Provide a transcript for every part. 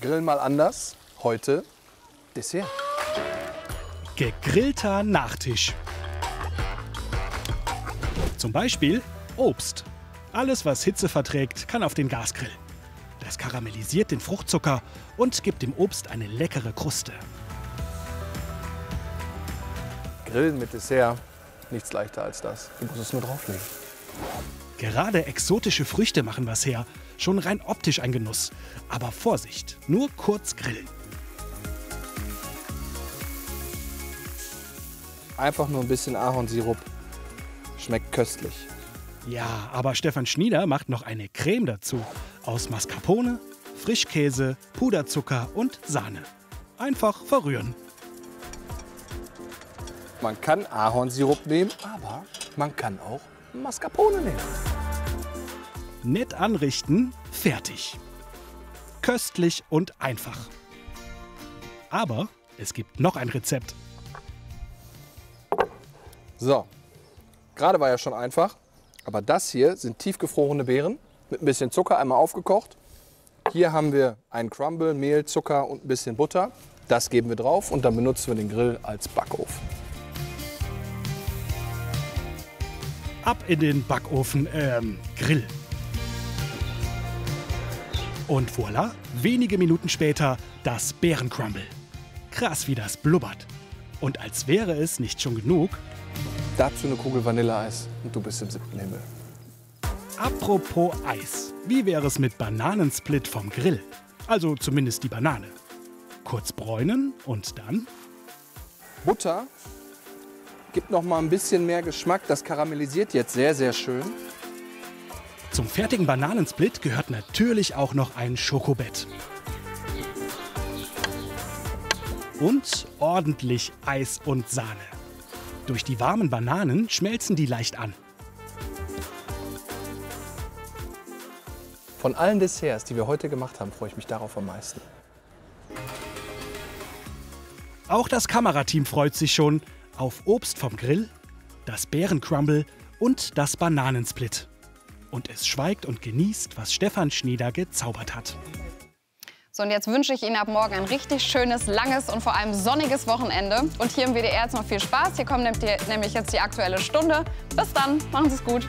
Grillen mal anders. Heute Dessert. Gegrillter Nachtisch. Zum Beispiel Obst. Alles, was Hitze verträgt, kann auf den Gasgrill. Das karamellisiert den Fruchtzucker und gibt dem Obst eine leckere Kruste. Grillen mit Dessert, nichts leichter als das. Du musst es nur drauflegen. Gerade exotische Früchte machen was her. Schon rein optisch ein Genuss. Aber Vorsicht, nur kurz grillen. Einfach nur ein bisschen Ahornsirup. Schmeckt köstlich. Ja, aber Stefan Schnieder macht noch eine Creme dazu. Aus Mascarpone, Frischkäse, Puderzucker und Sahne. Einfach verrühren. Man kann Ahornsirup nehmen, aber man kann auch Mascarpone nehmen. Nett anrichten, fertig. Köstlich und einfach. Aber es gibt noch ein Rezept. So, gerade war ja schon einfach, aber das hier sind tiefgefrorene Beeren mit ein bisschen Zucker, einmal aufgekocht. Hier haben wir einen Crumble, Mehl, Zucker und ein bisschen Butter. Das geben wir drauf und dann benutzen wir den Grill als Backofen. Ab in den Backofen, Grill. Und voilà, wenige Minuten später das Beerencrumble. Krass, wie das blubbert. Und als wäre es nicht schon genug, Dazu eine Kugel Vanilleeis und du bist im 7. Himmel. apropos Eis. Wie wäre es mit Bananensplit vom Grill? Also zumindest die Banane. Kurz bräunen und dann Butter gibt noch mal ein bisschen mehr Geschmack. Das karamellisiert jetzt sehr, sehr schön. zum fertigen Bananensplit gehört natürlich auch noch ein Schokobett. Und ordentlich Eis und Sahne. Durch die warmen Bananen schmelzen die leicht an. Von allen Desserts, die wir heute gemacht haben, freue ich mich darauf am meisten. Auch das Kamerateam freut sich schon auf Obst vom Grill, das Beerencrumble und das Bananensplit. Und es schweigt und genießt, was Stefan Schnieder gezaubert hat. So, und jetzt wünsche ich Ihnen ab morgen ein richtig schönes, langes und vor allem sonniges Wochenende. Und hier im WDR jetzt noch viel Spaß. Hier kommt nämlich jetzt die Aktuelle Stunde. Bis dann, machen Sie es gut.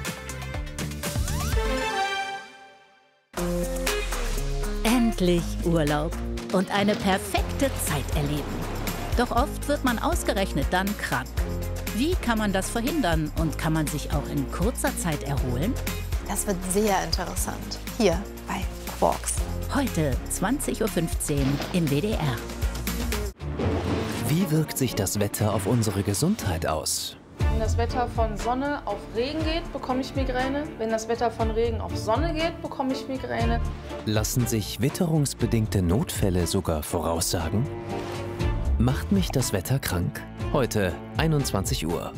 Endlich Urlaub und eine perfekte Zeit erleben. Doch oft wird man ausgerechnet dann krank. Wie kann man das verhindern und kann man sich auch in kurzer Zeit erholen? Das wird sehr interessant. Hier bei Quarks. Heute 20:15 Uhr im WDR. Wie wirkt sich das Wetter auf unsere Gesundheit aus? Wenn das Wetter von Sonne auf Regen geht, bekomme ich Migräne. Wenn das Wetter von Regen auf Sonne geht, bekomme ich Migräne. Lassen sich witterungsbedingte Notfälle sogar voraussagen? Macht mich das Wetter krank? Heute 21 Uhr.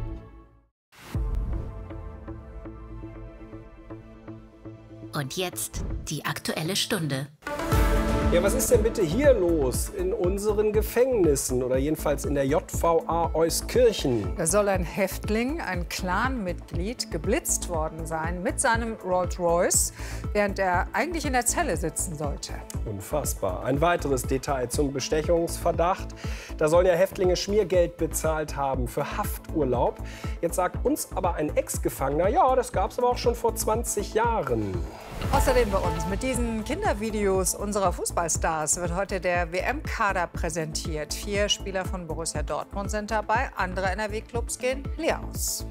Und jetzt die Aktuelle Stunde. Ja, was ist denn bitte hier los in unseren Gefängnissen oder jedenfalls in der JVA Euskirchen? Da soll ein Häftling, ein Clan-Mitglied, geblitzt worden sein mit seinem Rolls-Royce, während er eigentlich in der Zelle sitzen sollte. Unfassbar. Ein weiteres Detail zum Bestechungsverdacht. Da sollen ja Häftlinge Schmiergeld bezahlt haben für Hafturlaub. Jetzt sagt uns aber ein Ex-Gefangener, ja, das gab es aber auch schon vor 20 Jahren. Außerdem bei uns mit diesen Kindervideos unserer Fußballstars wird heute der WM-Kader präsentiert. 4 Spieler von Borussia Dortmund sind dabei, andere NRW-Clubs gehen leer aus.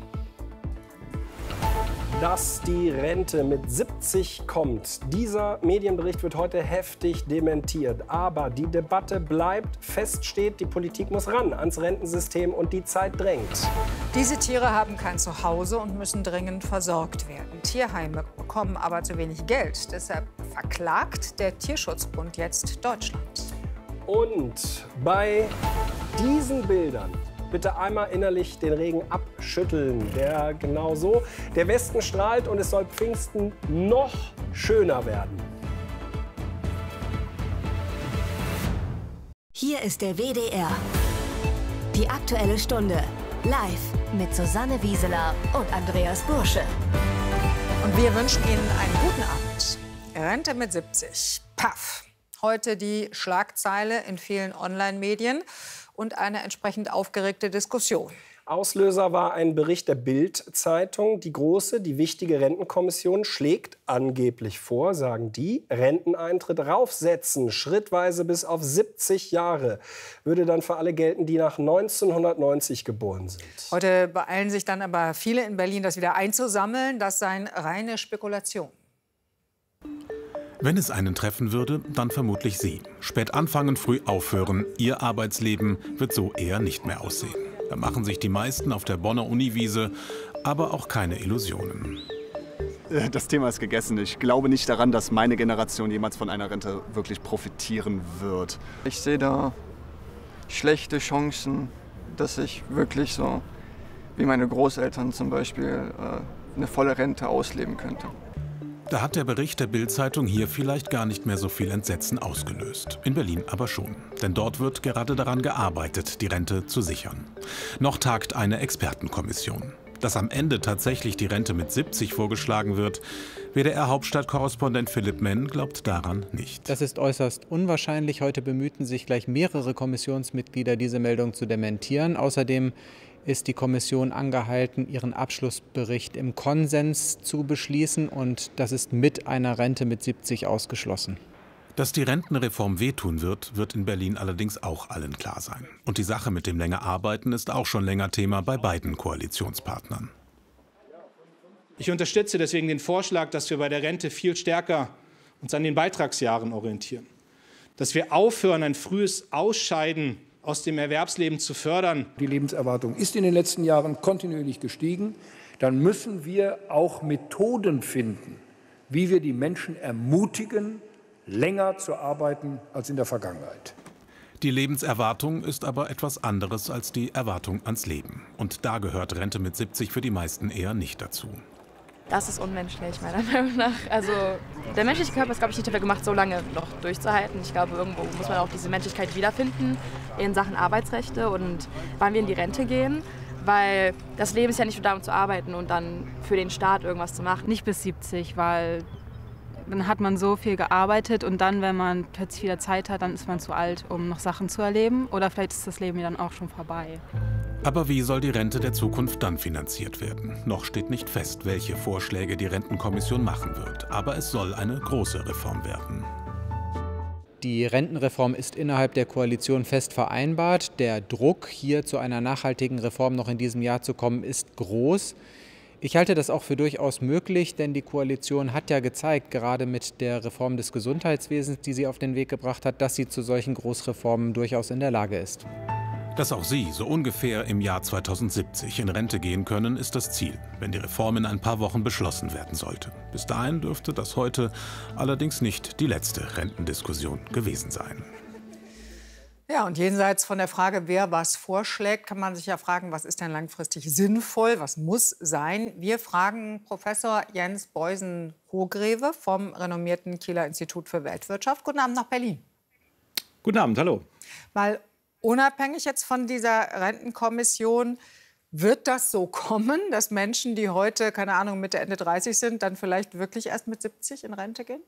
Dass die Rente mit 70 kommt. Dieser Medienbericht wird heute heftig dementiert. Aber die Debatte bleibt. Fest steht, die Politik muss ran ans Rentensystem und die Zeit drängt. Diese Tiere haben kein Zuhause und müssen dringend versorgt werden. Tierheime bekommen aber zu wenig Geld. Deshalb verklagt der Tierschutzbund jetzt Deutschland. Und bei diesen Bildern bitte einmal innerlich den Regen abschütteln. Der genau so. Der Westen strahlt und es soll Pfingsten noch schöner werden. Hier ist der WDR. Die Aktuelle Stunde. Live mit Susanne Wieseler und Andreas Bursche. Und wir wünschen Ihnen einen guten Abend. Rente mit 70. Paff. heute die Schlagzeile in vielen Online-Medien und eine entsprechend aufgeregte Diskussion. Auslöser war ein Bericht der Bild-Zeitung. Die wichtige Rentenkommission schlägt angeblich vor, sagen die, Renteneintritt raufsetzen, schrittweise bis auf 70 Jahre. Würde dann für alle gelten, die nach 1990 geboren sind. Heute beeilen sich dann aber viele in Berlin, das wieder einzusammeln. Das seien reine Spekulationen. Wenn es einen treffen würde, dann vermutlich Sie. Spät anfangen, früh aufhören. Ihr Arbeitsleben wird so eher nicht mehr aussehen. Da machen sich die meisten auf der Bonner Uniwiese aber auch keine Illusionen. Das Thema ist gegessen. Ich glaube nicht daran, dass meine Generation jemals von einer Rente wirklich profitieren wird. Ich sehe da schlechte Chancen, dass ich wirklich so wie meine Großeltern zum Beispiel eine volle Rente ausleben könnte. Da hat der Bericht der Bild-Zeitung hier vielleicht gar nicht mehr so viel Entsetzen ausgelöst. In Berlin aber schon. Denn dort wird gerade daran gearbeitet, die Rente zu sichern. Noch tagt eine Expertenkommission. Dass am Ende tatsächlich die Rente mit 70 vorgeschlagen wird, WDR-Hauptstadtkorrespondent Philipp Menn glaubt daran nicht. Das ist äußerst unwahrscheinlich. Heute bemühten sich gleich mehrere Kommissionsmitglieder, diese Meldung zu dementieren. Außerdem ist die Kommission angehalten, ihren Abschlussbericht im Konsens zu beschließen. Und das ist mit einer Rente mit 70 ausgeschlossen. Dass die Rentenreform wehtun wird, wird in Berlin allerdings auch allen klar sein. Und die Sache mit dem länger Arbeiten ist auch schon länger Thema bei beiden Koalitionspartnern. Ich unterstütze deswegen den Vorschlag, dass wir bei der Rente viel stärker uns an den Beitragsjahren orientieren. Dass wir aufhören, ein frühes Ausscheiden aus dem Erwerbsleben zu fördern. Die Lebenserwartung ist in den letzten Jahren kontinuierlich gestiegen. Dann müssen wir auch Methoden finden, wie wir die Menschen ermutigen, länger zu arbeiten als in der Vergangenheit. Die Lebenserwartung ist aber etwas anderes als die Erwartung ans Leben. Und da gehört Rente mit 70 für die meisten eher nicht dazu. Das ist unmenschlich, meiner Meinung nach. Also der menschliche Körper ist, glaube ich, nicht dafür gemacht, so lange noch durchzuhalten. Ich glaube, irgendwo muss man auch diese Menschlichkeit wiederfinden in Sachen Arbeitsrechte und wann wir in die Rente gehen. Weil das Leben ist ja nicht nur da, um zu arbeiten und dann für den Staat irgendwas zu machen. Nicht bis 70, weil dann hat man so viel gearbeitet und dann, wenn man plötzlich wieder Zeit hat, dann ist man zu alt, um noch Sachen zu erleben. Oder vielleicht ist das Leben dann auch schon vorbei. Aber wie soll die Rente der Zukunft dann finanziert werden? Noch steht nicht fest, welche Vorschläge die Rentenkommission machen wird. Aber es soll eine große Reform werden. Die Rentenreform ist innerhalb der Koalition fest vereinbart. Der Druck, hier zu einer nachhaltigen Reform noch in diesem Jahr zu kommen, ist groß. Ich halte das auch für durchaus möglich, denn die Koalition hat ja gezeigt, gerade mit der Reform des Gesundheitswesens, die sie auf den Weg gebracht hat, dass sie zu solchen Großreformen durchaus in der Lage ist. Dass auch Sie so ungefähr im Jahr 2070 in Rente gehen können, ist das Ziel, wenn die Reform in ein paar Wochen beschlossen werden sollte. Bis dahin dürfte das heute allerdings nicht die letzte Rentendiskussion gewesen sein. Ja, und jenseits von der Frage, wer was vorschlägt, kann man sich ja fragen, was ist denn langfristig sinnvoll, was muss sein? Wir fragen Professor Jens Beusen-Hogreve vom renommierten Kieler Institut für Weltwirtschaft. Guten Abend nach Berlin. Guten Abend, hallo. Mal unabhängig jetzt von dieser Rentenkommission, wird das so kommen, dass Menschen, die heute, keine Ahnung, Mitte, Ende 30 sind, dann vielleicht wirklich erst mit 70 in Rente gehen?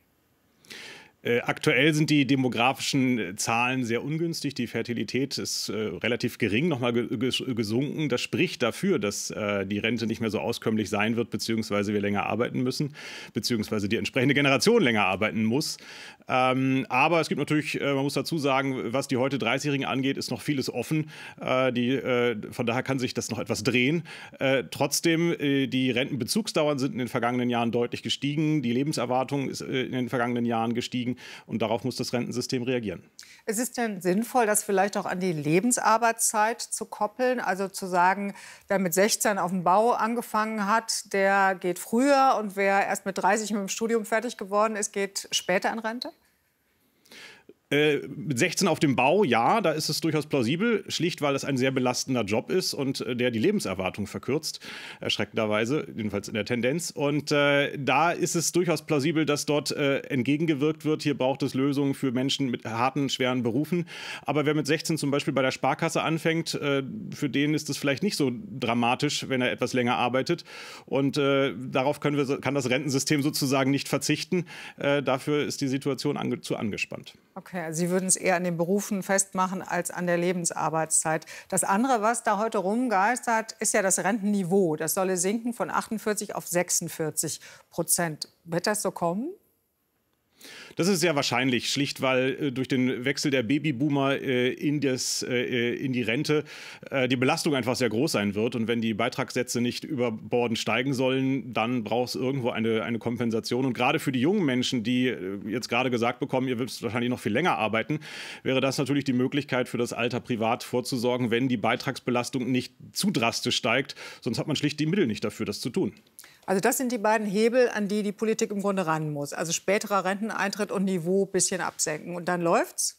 Aktuell sind die demografischen Zahlen sehr ungünstig. Die Fertilität ist relativ gering, nochmal gesunken. Das spricht dafür, dass die Rente nicht mehr so auskömmlich sein wird, beziehungsweise wir länger arbeiten müssen, beziehungsweise die entsprechende Generation länger arbeiten muss. Aber es gibt natürlich, man muss dazu sagen, was die heute 30-Jährigen angeht, ist noch vieles offen. Von daher kann sich das noch etwas drehen. Trotzdem, die Rentenbezugsdauern sind in den vergangenen Jahren deutlich gestiegen. Die Lebenserwartung ist in den vergangenen Jahren gestiegen. Und darauf muss das Rentensystem reagieren. Ist es denn sinnvoll, das vielleicht auch an die Lebensarbeitszeit zu koppeln? Also zu sagen, wer mit 16 auf dem Bau angefangen hat, der geht früher. Und wer erst mit 30 mit dem Studium fertig geworden ist, geht später in Rente? Mit 16 auf dem Bau, ja, da ist es durchaus plausibel, schlicht weil es ein sehr belastender Job ist und der die Lebenserwartung verkürzt, erschreckenderweise, jedenfalls in der Tendenz. Und da ist es durchaus plausibel, dass dort entgegengewirkt wird. Hier braucht es Lösungen für Menschen mit harten, schweren Berufen. Aber wer mit 16 zum Beispiel bei der Sparkasse anfängt, für den ist es vielleicht nicht so dramatisch, wenn er etwas länger arbeitet. Und darauf kann das Rentensystem sozusagen nicht verzichten. Dafür ist die Situation zu angespannt. Okay, Sie würden es eher an den Berufen festmachen als an der Lebensarbeitszeit. Das andere, was da heute rumgeistert, ist ja das Rentenniveau. Das solle sinken von 48 auf 46%. Wird das so kommen? Das ist sehr wahrscheinlich, schlicht weil durch den Wechsel der Babyboomer in die Rente die Belastung einfach sehr groß sein wird. Und wenn die Beitragssätze nicht überbordend steigen sollen, dann braucht es irgendwo eine Kompensation. Und gerade für die jungen Menschen, die jetzt gerade gesagt bekommen, ihr müsst wahrscheinlich noch viel länger arbeiten, wäre das natürlich die Möglichkeit, für das Alter privat vorzusorgen, wenn die Beitragsbelastung nicht zu drastisch steigt. Sonst hat man schlicht die Mittel nicht dafür, das zu tun. Also das sind die beiden Hebel, an die die Politik im Grunde ran muss. Also späterer Renteneintritt und Niveau ein bisschen absenken. Und dann läuft's?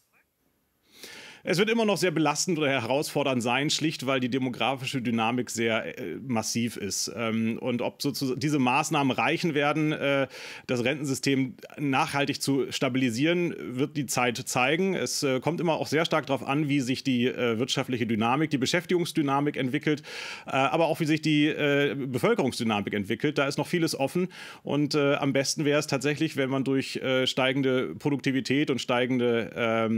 Es wird immer noch sehr belastend oder herausfordernd sein, schlicht weil die demografische Dynamik sehr massiv ist. Und ob sozusagen diese Maßnahmen reichen werden, das Rentensystem nachhaltig zu stabilisieren, wird die Zeit zeigen. Es kommt immer auch sehr stark darauf an, wie sich die wirtschaftliche Dynamik, die Beschäftigungsdynamik entwickelt, aber auch wie sich die Bevölkerungsdynamik entwickelt. Da ist noch vieles offen. Und am besten wäre es tatsächlich, wenn man durch steigende Produktivität und steigende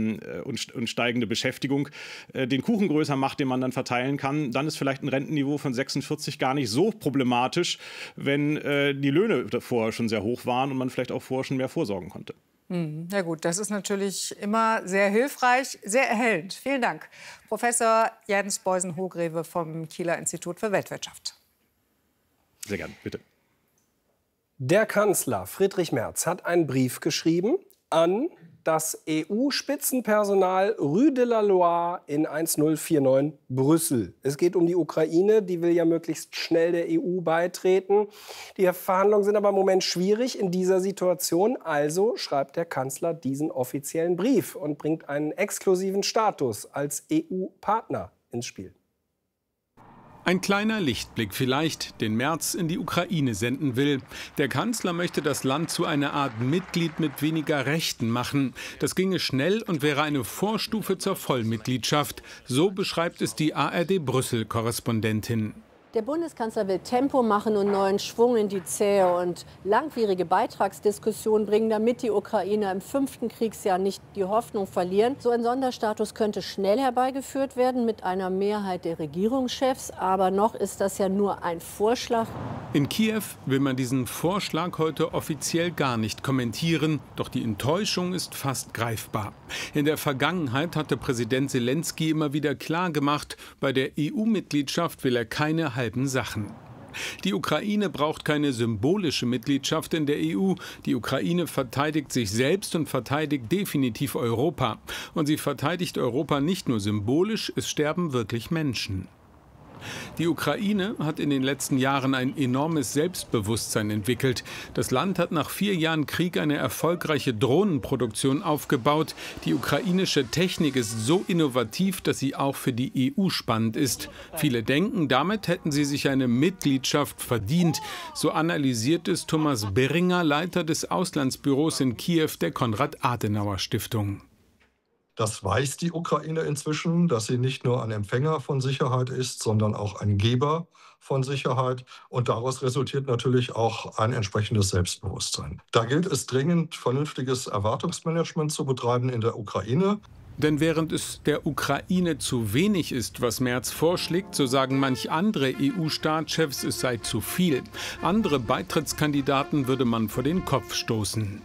Beschäftigung den Kuchen größer macht, den man dann verteilen kann, dann ist vielleicht ein Rentenniveau von 46 gar nicht so problematisch, wenn die Löhne vorher schon sehr hoch waren und man vielleicht auch vorher schon mehr vorsorgen konnte. Ja gut, das ist natürlich immer sehr hilfreich, sehr erhellend. Vielen Dank, Professor Jens Beusen-Hogrewe vom Kieler Institut für Weltwirtschaft. Sehr gern, bitte. Der Kanzler Friedrich Merz hat einen Brief geschrieben an das EU-Spitzenpersonal Rue de la Loire in 1049 Brüssel. Es geht um die Ukraine, die will ja möglichst schnell der EU beitreten. Die Verhandlungen sind aber im Moment schwierig in dieser Situation. Also schreibt der Kanzler diesen offiziellen Brief und bringt einen exklusiven Status als EU-Partner ins Spiel. Ein kleiner Lichtblick vielleicht, den Merz in die Ukraine senden will. Der Kanzler möchte das Land zu einer Art Mitglied mit weniger Rechten machen. Das ginge schnell und wäre eine Vorstufe zur Vollmitgliedschaft. So beschreibt es die ARD-Brüssel-Korrespondentin. Der Bundeskanzler will Tempo machen und neuen Schwung in die zähe und langwierige Beitragsdiskussion bringen, damit die Ukrainer im 5. Kriegsjahr nicht die Hoffnung verlieren. So ein Sonderstatus könnte schnell herbeigeführt werden mit einer Mehrheit der Regierungschefs. Aber noch ist das ja nur ein Vorschlag. In Kiew will man diesen Vorschlag heute offiziell gar nicht kommentieren. Doch die Enttäuschung ist fast greifbar. In der Vergangenheit hatte Präsident Zelensky immer wieder klargemacht, bei der EU-Mitgliedschaft will er keine halben Sachen. Die Ukraine braucht keine symbolische Mitgliedschaft in der EU. Die Ukraine verteidigt sich selbst und verteidigt definitiv Europa. Und sie verteidigt Europa nicht nur symbolisch, es sterben wirklich Menschen. Die Ukraine hat in den letzten Jahren ein enormes Selbstbewusstsein entwickelt. Das Land hat nach 4 Jahren Krieg eine erfolgreiche Drohnenproduktion aufgebaut. Die ukrainische Technik ist so innovativ, dass sie auch für die EU spannend ist. Viele denken, damit hätten sie sich eine Mitgliedschaft verdient. So analysiert es Thomas Beringer, Leiter des Auslandsbüros in Kiew der Konrad-Adenauer-Stiftung. Das weiß die Ukraine inzwischen, dass sie nicht nur ein Empfänger von Sicherheit ist, sondern auch ein Geber von Sicherheit. Und daraus resultiert natürlich auch ein entsprechendes Selbstbewusstsein. Da gilt es dringend, vernünftiges Erwartungsmanagement zu betreiben in der Ukraine. Denn während es der Ukraine zu wenig ist, was Merz vorschlägt, so sagen manch andere EU-Staatschefs, es sei zu viel. Andere Beitrittskandidaten würde man vor den Kopf stoßen.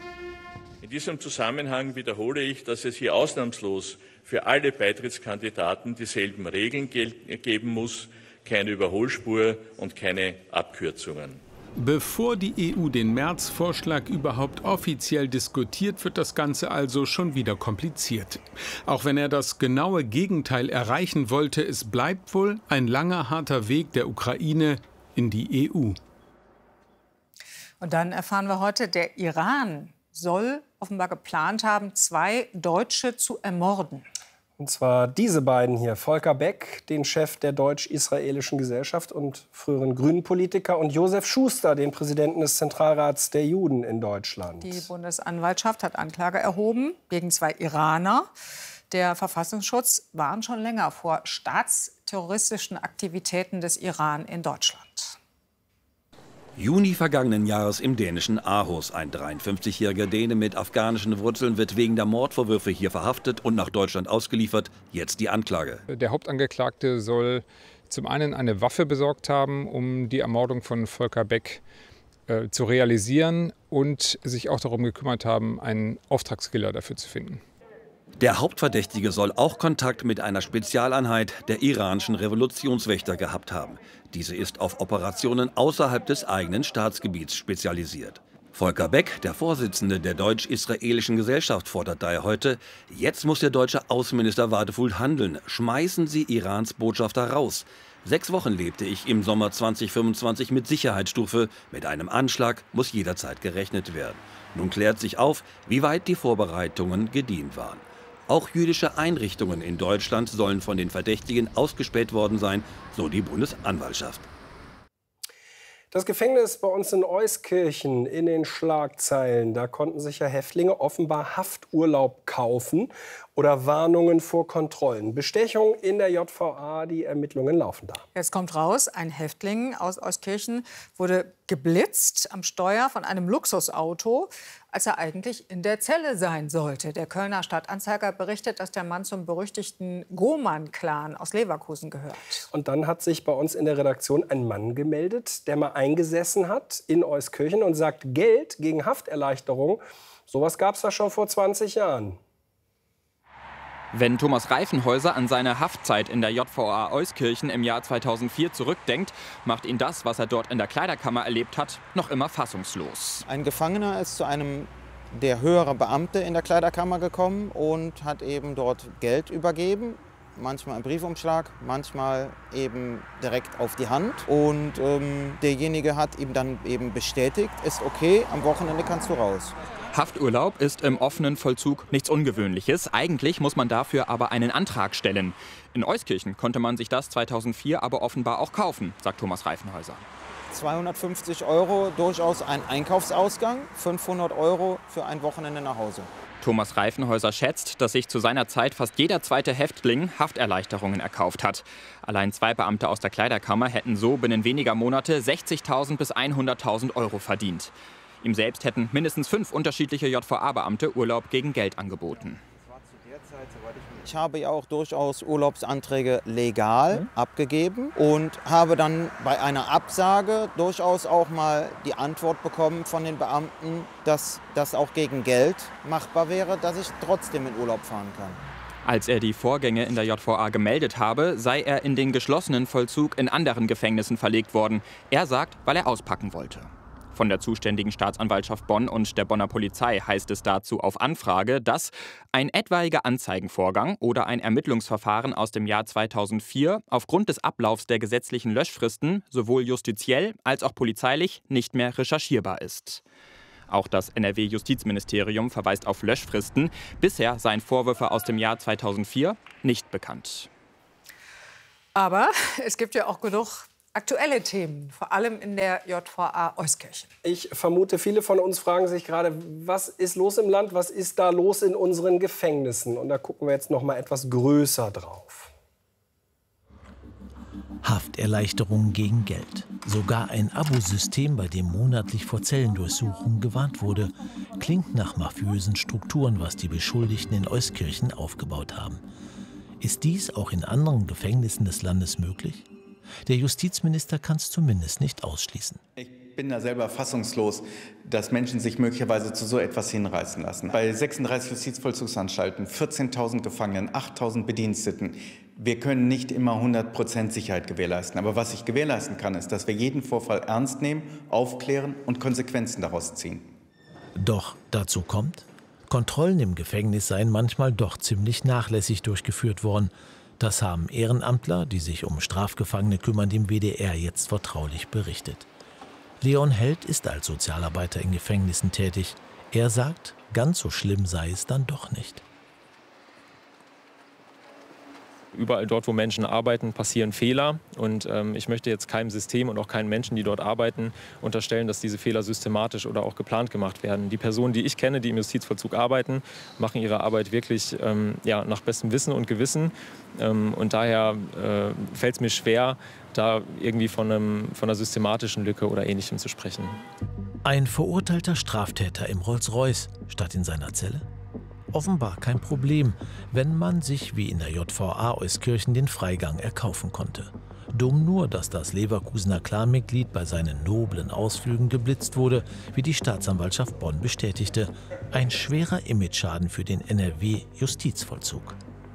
In diesem Zusammenhang wiederhole ich, dass es hier ausnahmslos für alle Beitrittskandidaten dieselben Regeln geben muss, keine Überholspur und keine Abkürzungen. Bevor die EU den Merz-Vorschlag überhaupt offiziell diskutiert, wird das Ganze also schon wieder kompliziert. Auch wenn er das genaue Gegenteil erreichen wollte, es bleibt wohl ein langer, harter Weg der Ukraine in die EU. Und dann erfahren wir heute, der Iran soll offenbar geplant haben, 2 Deutsche zu ermorden. Und zwar diese beiden hier, Volker Beck, den Chef der Deutsch-Israelischen Gesellschaft und früheren Grünen-Politiker, und Josef Schuster, den Präsidenten des Zentralrats der Juden in Deutschland. Die Bundesanwaltschaft hat Anklage erhoben gegen 2 Iraner. Der Verfassungsschutz warnt schon länger vor staatsterroristischen Aktivitäten des Iran in Deutschland. Juni vergangenen Jahres im dänischen Aarhus. Ein 53-jähriger Däne mit afghanischen Wurzeln wird wegen der Mordvorwürfe hier verhaftet und nach Deutschland ausgeliefert. Jetzt die Anklage. Der Hauptangeklagte soll zum einen eine Waffe besorgt haben, um die Ermordung von Volker Beck zu realisieren, und sich auch darum gekümmert haben, einen Auftragskiller dafür zu finden. Der Hauptverdächtige soll auch Kontakt mit einer Spezialeinheit der iranischen Revolutionswächter gehabt haben. Diese ist auf Operationen außerhalb des eigenen Staatsgebiets spezialisiert. Volker Beck, der Vorsitzende der Deutsch-Israelischen Gesellschaft, fordert daher heute: Jetzt muss der deutsche Außenminister Wadefuhl handeln. Schmeißen Sie Irans Botschafter raus. 6 Wochen lebte ich im Sommer 2025 mit Sicherheitsstufe. Mit einem Anschlag muss jederzeit gerechnet werden. Nun klärt sich auf, wie weit die Vorbereitungen gediehen waren. Auch jüdische Einrichtungen in Deutschland sollen von den Verdächtigen ausgespäht worden sein, so die Bundesanwaltschaft. Das Gefängnis bei uns in Euskirchen in den Schlagzeilen. Da konnten sich ja Häftlinge offenbar Hafturlaub kaufen oder Warnungen vor Kontrollen. Bestechung in der JVA, die Ermittlungen laufen da. Jetzt kommt raus, ein Häftling aus Euskirchen wurde geblitzt am Steuer von einem Luxusauto, als er eigentlich in der Zelle sein sollte. Der Kölner Stadtanzeiger berichtet, dass der Mann zum berüchtigten Goman-Clan aus Leverkusen gehört. Und dann hat sich bei uns in der Redaktion ein Mann gemeldet, der mal eingesessen hat in Euskirchen und sagt, Geld gegen Hafterleichterung, sowas gab es da schon vor 20 Jahren. Wenn Thomas Reifenhäuser an seine Haftzeit in der JVA Euskirchen im Jahr 2004 zurückdenkt, macht ihn das, was er dort in der Kleiderkammer erlebt hat, noch immer fassungslos. Ein Gefangener ist zu einem der höheren Beamte in der Kleiderkammer gekommen und hat eben dort Geld übergeben. Manchmal im Briefumschlag, manchmal eben direkt auf die Hand. Und derjenige hat ihm dann eben bestätigt, ist okay, am Wochenende kannst du raus. Hafturlaub ist im offenen Vollzug nichts Ungewöhnliches. Eigentlich muss man dafür aber einen Antrag stellen. In Euskirchen konnte man sich das 2004 aber offenbar auch kaufen, sagt Thomas Reifenhäuser. 250 € durchaus ein Einkaufsausgang, 500 € für ein Wochenende nach Hause. Thomas Reifenhäuser schätzt, dass sich zu seiner Zeit fast jeder zweite Häftling Hafterleichterungen erkauft hat. Allein 2 Beamte aus der Kleiderkammer hätten so binnen weniger Monate 60.000 bis 100.000 € verdient. Ihm selbst hätten mindestens 5 unterschiedliche JVA-Beamte Urlaub gegen Geld angeboten. Ich habe ja auch durchaus Urlaubsanträge legal abgegeben und habe dann bei einer Absage durchaus auch mal die Antwort bekommen von den Beamten, dass das auch gegen Geld machbar wäre, dass ich trotzdem in Urlaub fahren kann. Als er die Vorgänge in der JVA gemeldet habe, sei er in den geschlossenen Vollzug in anderen Gefängnissen verlegt worden. Er sagt, weil er auspacken wollte. Von der zuständigen Staatsanwaltschaft Bonn und der Bonner Polizei heißt es dazu auf Anfrage, dass ein etwaiger Anzeigenvorgang oder ein Ermittlungsverfahren aus dem Jahr 2004 aufgrund des Ablaufs der gesetzlichen Löschfristen sowohl justiziell als auch polizeilich nicht mehr recherchierbar ist. Auch das NRW-Justizministerium verweist auf Löschfristen. Bisher seien Vorwürfe aus dem Jahr 2004 nicht bekannt. Aber es gibt ja auch genug aktuelle Themen, vor allem in der JVA Euskirchen. Ich vermute, viele von uns fragen sich gerade, was ist los im Land, was ist da los in unseren Gefängnissen? Und da gucken wir jetzt noch mal etwas größer drauf. Hafterleichterungen gegen Geld. Sogar ein Abosystem, bei dem monatlich vor Zellendurchsuchungen gewarnt wurde, klingt nach mafiösen Strukturen, was die Beschuldigten in Euskirchen aufgebaut haben. Ist dies auch in anderen Gefängnissen des Landes möglich? Der Justizminister kann es zumindest nicht ausschließen. Ich bin da selber fassungslos, dass Menschen sich möglicherweise zu so etwas hinreißen lassen. Bei 36 Justizvollzugsanstalten, 14.000 Gefangenen, 8.000 Bediensteten. Wir können nicht immer 100% Sicherheit gewährleisten. Aber was ich gewährleisten kann, ist, dass wir jeden Vorfall ernst nehmen, aufklären und Konsequenzen daraus ziehen. Doch dazu kommt, Kontrollen im Gefängnis seien manchmal doch ziemlich nachlässig durchgeführt worden. Das haben Ehrenamtler, die sich um Strafgefangene kümmern, dem WDR jetzt vertraulich berichtet. Leon Held ist als Sozialarbeiter in Gefängnissen tätig. Er sagt, Ganz so schlimm sei es dann doch nicht. Überall dort, wo Menschen arbeiten, passieren Fehler. Und ich möchte jetzt keinem System und auch keinen Menschen, die dort arbeiten, unterstellen, dass diese Fehler systematisch oder auch geplant gemacht werden. Die Personen, die ich kenne, die im Justizvollzug arbeiten, machen ihre Arbeit wirklich nach bestem Wissen und Gewissen. Und daher fällt es mir schwer, da irgendwie von einer systematischen Lücke oder Ähnlichem zu sprechen. Ein verurteilter Straftäter im Rolls-Royce statt in seiner Zelle? Offenbar kein Problem, wenn man sich wie in der JVA Euskirchen den Freigang erkaufen konnte. Dumm nur, dass das Leverkusener Clanmitglied bei seinen noblen Ausflügen geblitzt wurde, wie die Staatsanwaltschaft Bonn bestätigte. Ein schwerer Imageschaden für den NRW-Justizvollzug.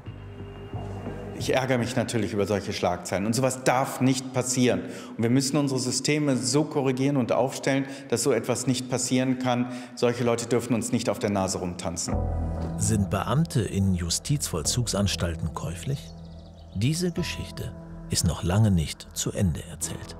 Ich ärgere mich natürlich über solche Schlagzeilen. Und sowas darf nicht passieren. Und wir müssen unsere Systeme so korrigieren und aufstellen, dass so etwas nicht passieren kann. Solche Leute dürfen uns nicht auf der Nase rumtanzen. Sind Beamte in Justizvollzugsanstalten käuflich? Diese Geschichte ist noch lange nicht zu Ende erzählt.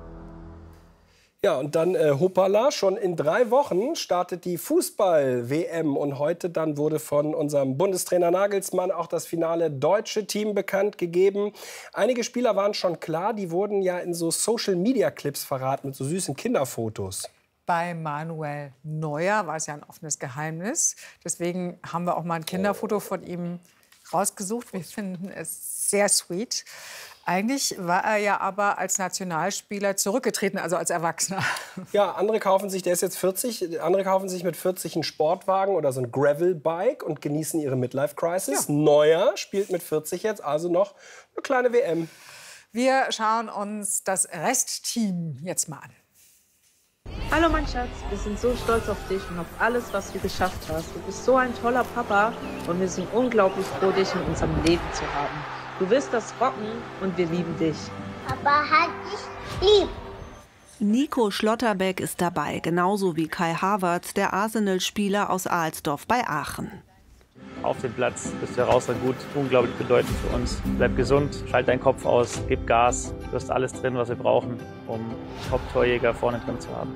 Ja, und dann hoppala, schon in 3 Wochen startet die Fußball-WM. Und heute dann wurde von unserem Bundestrainer Nagelsmann auch das finale deutsche Team bekannt gegeben. Einige Spieler waren schon klar, die wurden ja in so Social-Media-Clips verraten mit so süßen Kinderfotos. Bei Manuel Neuer war es ja ein offenes Geheimnis. Deswegen haben wir auch mal ein Kinderfoto von ihm rausgesucht. Wir finden es sehr sweet. Eigentlich war er ja aber als Nationalspieler zurückgetreten, also als Erwachsener. Ja, andere kaufen sich, der ist jetzt 40, andere kaufen sich mit 40 einen Sportwagen oder so ein Gravel-Bike und genießen ihre Midlife-Crisis. Ja. Neuer spielt mit 40 jetzt also noch eine kleine WM. Wir schauen uns das Restteam jetzt mal an. Hallo mein Schatz, wir sind so stolz auf dich und auf alles, was du geschafft hast. Du bist so ein toller Papa und wir sind unglaublich froh, dich in unserem Leben zu haben. Du wirst das rocken und wir lieben dich. Papa hat dich lieb. Nico Schlotterbeck ist dabei, genauso wie Kai Havertz, der Arsenal-Spieler aus Alsdorf bei Aachen. Auf dem Platz bist du heraus gut, unglaublich bedeutend für uns. Bleib gesund, schalt deinen Kopf aus, gib Gas. Du hast alles drin, was wir brauchen, um Top-Torjäger vorne drin zu haben.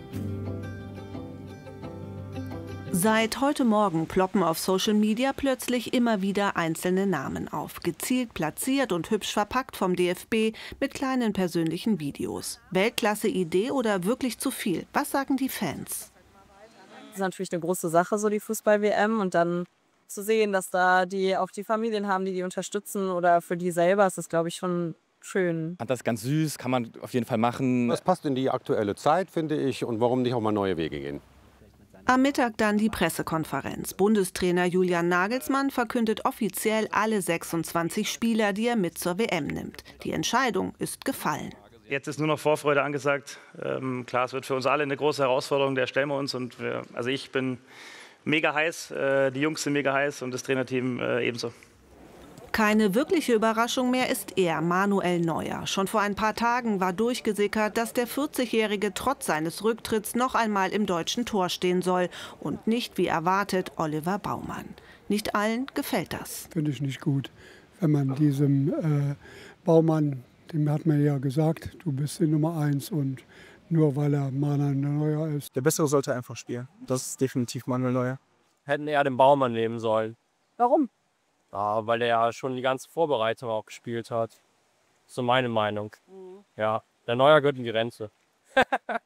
Seit heute Morgen ploppen auf Social Media plötzlich immer wieder einzelne Namen auf. Gezielt platziert und hübsch verpackt vom DFB mit kleinen persönlichen Videos. Weltklasse-Idee oder wirklich zu viel? Was sagen die Fans? Das ist natürlich eine große Sache, so die Fußball-WM. Und dann zu sehen, dass da die auch die Familien haben, die unterstützen oder für die selber, ist das, glaube ich, schon schön. Ich fand das ganz süß, kann man auf jeden Fall machen. Das passt in die aktuelle Zeit, finde ich. Und warum nicht auch mal neue Wege gehen? Am Mittag dann die Pressekonferenz. Bundestrainer Julian Nagelsmann verkündet offiziell alle 26 Spieler, die er mit zur WM nimmt. Die Entscheidung ist gefallen. Jetzt ist nur noch Vorfreude angesagt. Klar, es wird für uns alle eine große Herausforderung, der stellen wir uns. Und also ich bin mega heiß, die Jungs sind mega heiß und das Trainerteam ebenso. Keine wirkliche Überraschung mehr ist er, Manuel Neuer. Schon vor ein paar Tagen war durchgesickert, dass der 40-Jährige trotz seines Rücktritts noch einmal im deutschen Tor stehen soll. Und nicht, wie erwartet, Oliver Baumann. Nicht allen gefällt das. Finde ich nicht gut, wenn man diesem Baumann, dem hat man ja gesagt, du bist die Nummer 1 und nur weil er Manuel Neuer ist. Der Bessere sollte einfach spielen. Das ist definitiv Manuel Neuer. Hätten eher den Baumann nehmen sollen. Warum? Ja, weil er ja schon die ganze Vorbereitung auch gespielt hat. So meine Meinung. Ja, der Neuer gehört in die Rente.